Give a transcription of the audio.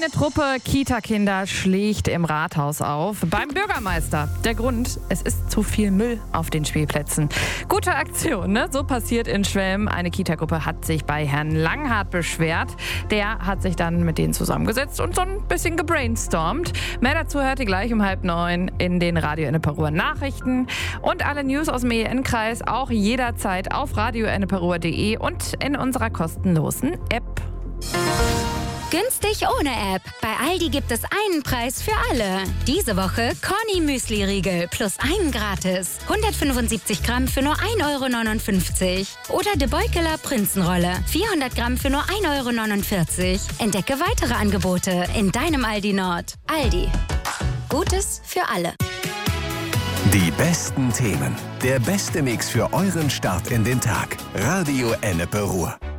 Eine Truppe Kita-Kinder schlägt im Rathaus auf. Beim Bürgermeister. Der Grund, es ist zu viel Müll auf den Spielplätzen. Gute Aktion, ne? So passiert in Schwelm. Eine Kita-Gruppe hat sich bei Herrn Langhardt beschwert. Der hat sich dann mit denen zusammengesetzt und so ein bisschen gebrainstormt. Mehr dazu hört ihr gleich um 8:30 in den Radio Enneperuer Nachrichten. Und alle News aus dem EN-Kreis auch jederzeit auf radioenneperuer.de und in unserer kostenlosen App. Günstig ohne App. Bei Aldi gibt es einen Preis für alle. Diese Woche Corny Müsli-Riegel plus einen gratis. 175 Gramm für nur 1,59 €. Oder De Beukeler Prinzenrolle. 400 Gramm für nur 1,49 €. Entdecke weitere Angebote in deinem Aldi Nord. Aldi. Gutes für alle. Die besten Themen. Der beste Mix für euren Start in den Tag. Radio Enneperuer.